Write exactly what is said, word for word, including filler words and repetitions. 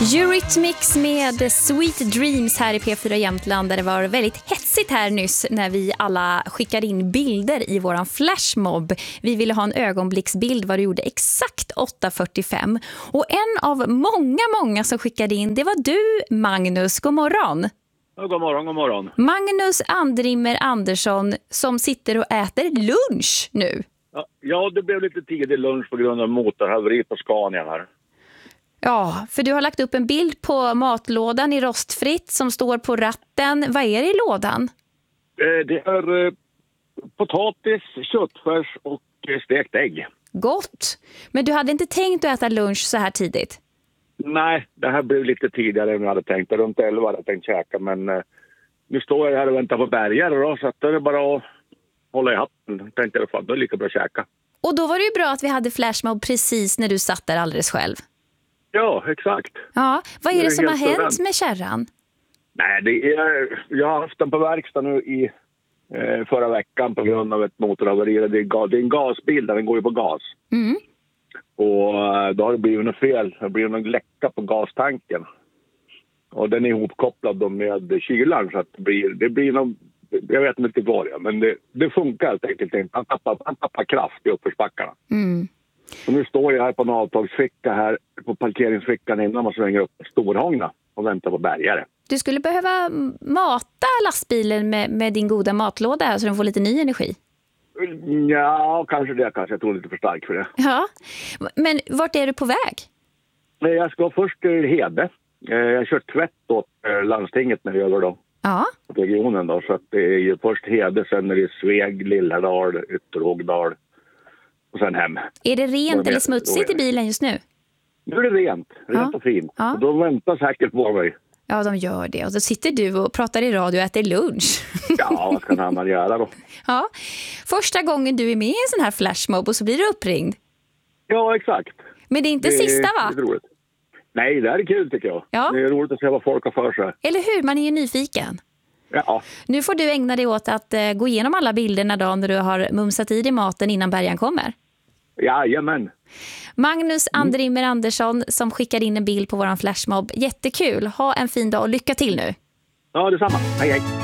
Eurythmics med Sweet Dreams här i P fyra Jämtland, där det var väldigt hetsigt här nyss när vi alla skickade in bilder i våran flashmob. Vi ville ha en ögonblicksbild vad du gjorde exakt åtta fyrtiofem. Och en av många, många som skickade in, det var du, Magnus. God morgon. Ja, god morgon, god morgon. Magnus Andrimmer Andersson som sitter och äter lunch nu. Ja, ja, det blev lite tidig lunch på grund av motorhaveri på Scania här. Ja, för du har lagt upp en bild på matlådan i rostfritt som står på ratten. Vad är det i lådan? Eh, det är eh, potatis, köttfärs och eh, stekt ägg. Gott. Men du hade inte tänkt att äta lunch så här tidigt? Nej, det här blev lite tidigare än jag hade tänkt. Runt elva hade jag tänkt käka, men eh, nu står jag här och väntar på bärgare då, så att det är bara att hålla i hatten. Tänkte jag, fan, det är lika bra att käka. Och då var det ju bra att vi hade flashmob precis när du satt där alldeles själv. Ja, exakt. Ja, vad är det, det är som har helt hänt surrent. med kärran? Nej, det är, jag har haft den på verkstad nu i eh, förra veckan på grund av ett motorhaveri. Det är, ga, det är en gasbil där den går ju på gas. Mm. Och eh, då har det blivit något fel. Det blir någon läcka på gastanken. Och den är ihopkopplad då med kylan, så att det blir, det blir någon, jag vet inte vad det är, men det, det funkar helt enkelt. Han tappar, han tappar kraft i uppförsbackarna. Mm. Så nu står jag här på en avtagsficka här på parkeringsfickan innan man svänger upp Storhångna och väntar på bärgare. Du skulle behöva mata lastbilen med, med din goda matlåda här så den får lite ny energi. Ja, kanske det. Kanske jag tror lite för stark för det. Ja, men vart är du på väg? Jag ska först till Hede. Jag har kört tvätt åt landstinget när det gäller då. Ja. Regionen då. Så att det är ju först Hede, sen är det Sveg, Lillhärdal, Ytterhågdal och sen hem. Är det rent eller smutsigt i bilen just nu? Nu är det rent. Rent Ja. och fint. Ja. Och de väntar säkert på mig. Ja, de gör det. Och så sitter du och pratar i radio och äter lunch. Ja, vad ska en annan göra då? Ja. Första gången du är med i en sån här flashmob och så blir du uppringd. Ja, exakt. Men det är inte Det är sista, va? lite roligt. Nej, det här är kul tycker jag. Ja. Det är roligt att se vad folk har för sig. Eller hur? Man är ju nyfiken. Ja, Nu får du ägna dig åt att eh, gå igenom alla bilderna då när du har mumsat i dig maten innan bärgaren kommer. jajamän. Magnus Andrimmer Andersson som skickar in en bild på våran flashmob. Jättekul. Ha en fin dag och lycka till nu. Ja, detsamma. Hej, hej.